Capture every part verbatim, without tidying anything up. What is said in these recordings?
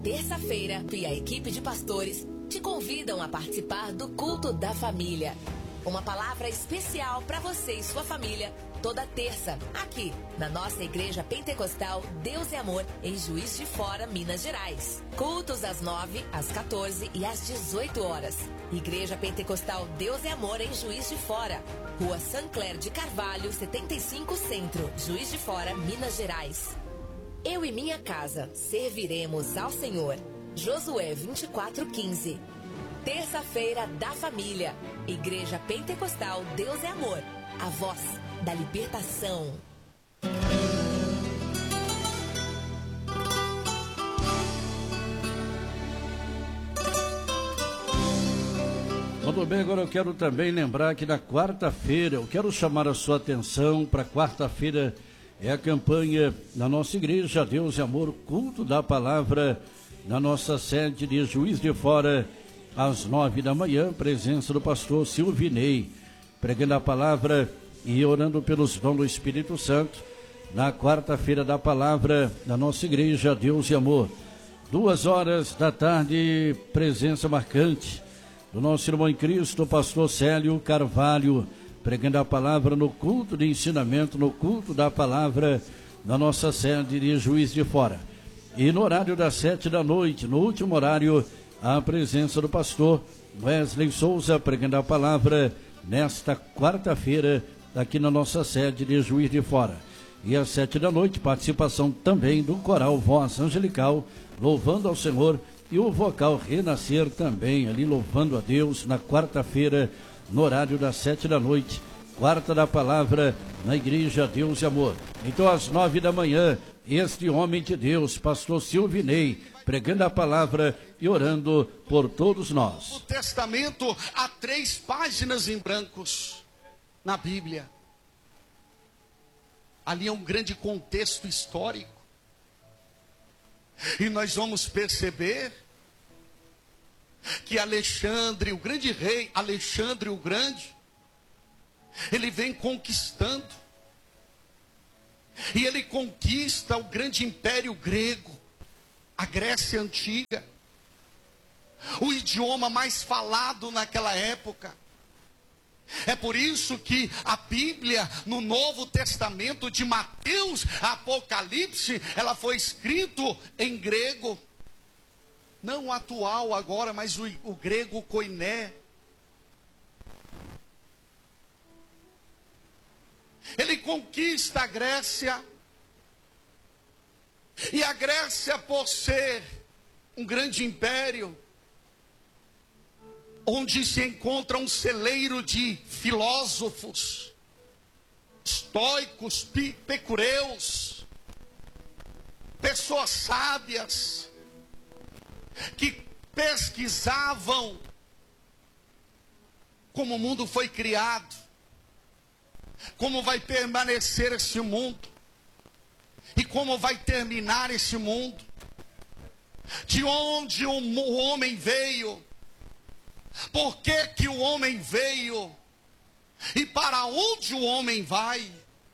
Terça-feira, e a equipe de pastores te convidam a participar do Culto da Família. Uma palavra especial para você e sua família, toda terça, aqui, na nossa Igreja Pentecostal Deus e Amor, em Juiz de Fora, Minas Gerais. Cultos às nove, às quatorze e às dezoito horas. Igreja Pentecostal Deus e Amor, em Juiz de Fora. Rua Sancler de Carvalho, setenta e cinco Centro, Juiz de Fora, Minas Gerais. Eu e minha casa serviremos ao Senhor. Josué vinte e quatro, quinze. Terça-feira da Família. Igreja Pentecostal Deus é Amor. A voz da libertação. Muito bem, agora eu quero também lembrar que na quarta-feira, eu quero chamar a sua atenção para quarta-feira. É a campanha da nossa igreja, Deus e Amor, culto da palavra, na nossa sede de Juiz de Fora, às nove da manhã, presença do pastor Silvinei, pregando a palavra e orando pelos dons do Espírito Santo, na quarta-feira da palavra da nossa igreja, Deus e Amor. Duas horas da tarde, presença marcante do nosso irmão em Cristo, pastor Célio Carvalho, pregando a palavra no culto de ensinamento, no culto da palavra na nossa sede de Juiz de Fora. E no horário das sete da noite, no último horário, a presença do pastor Wesley Souza, pregando a palavra nesta quarta-feira, aqui na nossa sede de Juiz de Fora. E às sete da noite, participação também do coral Voz Angelical, louvando ao Senhor, e o vocal Renascer também, ali louvando a Deus, na quarta-feira, no horário das sete da noite, quarta da palavra, na igreja Deus e Amor. Então, às nove da manhã, este homem de Deus, pastor Silvinei, pregando a palavra e orando por todos nós. No Testamento, há três páginas em brancos na Bíblia. Ali é um grande contexto histórico. E nós vamos perceber que Alexandre, o grande rei Alexandre o Grande, ele vem conquistando, e ele conquista o grande império grego, a Grécia Antiga, o idioma mais falado naquela época. É por isso que a Bíblia, no Novo Testamento, de Mateus a Apocalipse, ela foi escrito em grego. Não o atual agora, mas o, o grego koiné. Ele conquista a Grécia. E a Grécia, por ser um grande império, onde se encontra um celeiro de filósofos, estoicos, epicureus, pessoas sábias, que pesquisavam como o mundo foi criado, como vai permanecer esse mundo, e como vai terminar esse mundo, de onde o homem veio, por que que o homem veio, e para onde o homem vai.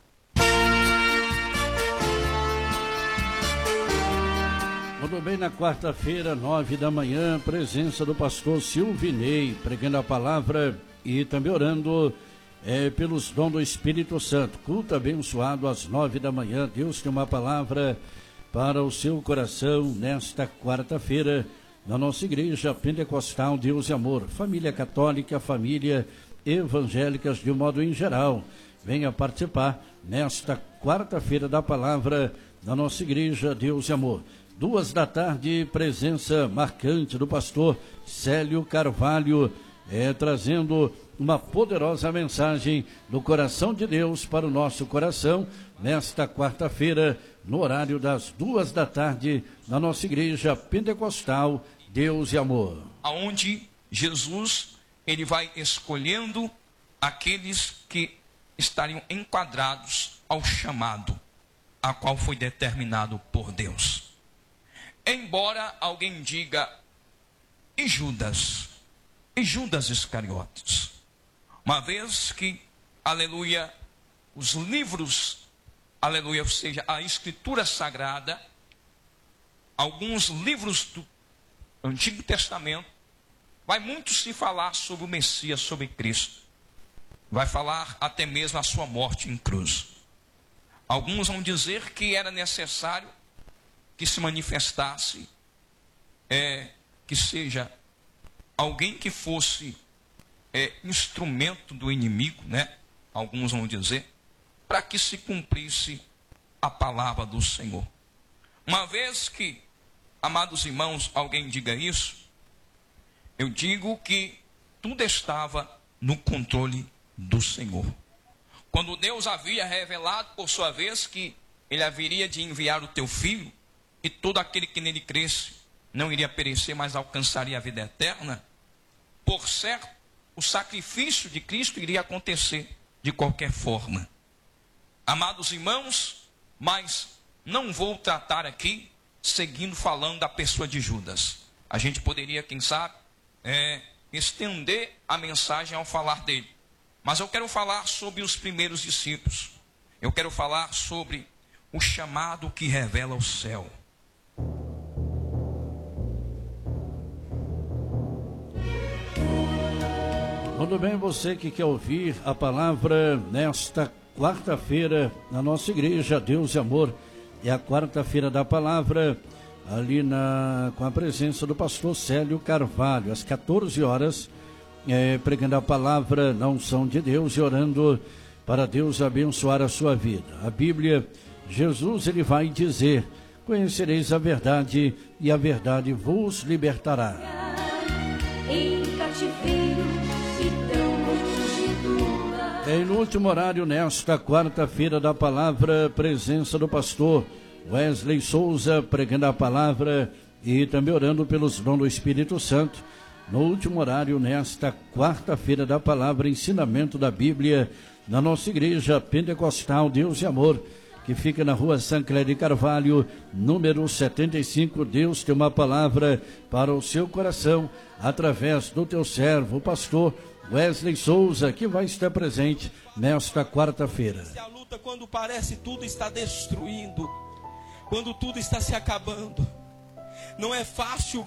Muito bem, na quarta-feira, nove da manhã, presença do pastor Silvinei, pregando a palavra e também orando é, pelos dons do Espírito Santo. Culto abençoado às nove da manhã. Deus tem uma palavra para o seu coração nesta quarta-feira, na nossa igreja Pentecostal Deus e Amor. Família católica, família evangélicas de um modo em geral, venha participar nesta quarta-feira da palavra da nossa igreja Deus e Amor. Duas da tarde, presença marcante do pastor Célio Carvalho, é, trazendo uma poderosa mensagem do coração de Deus para o nosso coração, nesta quarta-feira, no horário das duas da tarde, na nossa igreja Pentecostal Deus e Amor. Aonde Jesus, ele vai escolhendo aqueles que estariam enquadrados ao chamado, a qual foi determinado por Deus. Embora alguém diga, e Judas? E Judas Iscariotes? Uma vez que, aleluia, os livros, aleluia, ou seja, a Escritura Sagrada, alguns livros do Antigo Testamento, vai muito se falar sobre o Messias, sobre Cristo. Vai falar até mesmo a sua morte em cruz. Alguns vão dizer que era necessário que se manifestasse, é, que seja alguém que fosse é, instrumento do inimigo, né? Alguns vão dizer, para que se cumprisse a palavra do Senhor. Uma vez que, amados irmãos, alguém diga isso, eu digo que tudo estava no controle do Senhor. Quando Deus havia revelado, por sua vez, que Ele haveria de enviar o teu filho, e todo aquele que nele cresce não iria perecer, mas alcançaria a vida eterna, por certo, o sacrifício de Cristo iria acontecer de qualquer forma. Amados irmãos, mas não vou tratar aqui seguindo falando da pessoa de Judas. A gente poderia, quem sabe, é, estender a mensagem ao falar dele. Mas eu quero falar sobre os primeiros discípulos. Eu quero falar sobre o chamado que revela o céu. Muito bem, você que quer ouvir a palavra nesta quarta-feira na nossa igreja, Deus e Amor, é a quarta-feira da palavra, ali na, com a presença do pastor Célio Carvalho, às quatorze horas, é, pregando a palavra na unção de Deus e orando para Deus abençoar a sua vida. A Bíblia, Jesus, ele vai dizer: conhecereis a verdade e a verdade vos libertará. Em cativeiro e tão longe do lar. Em no último horário, nesta quarta-feira da palavra, presença do pastor Wesley Souza, pregando a palavra e também orando pelos dons do Espírito Santo. No último horário, nesta quarta-feira da palavra, ensinamento da Bíblia, na nossa igreja pentecostal Deus e Amor, que fica na rua Sancler de Carvalho, número setenta e cinco. Deus tem uma palavra para o seu coração, através do teu servo, o pastor Wesley Souza, que vai estar presente nesta quarta-feira. A luta, quando parece tudo está destruindo, quando tudo está se acabando, não é fácil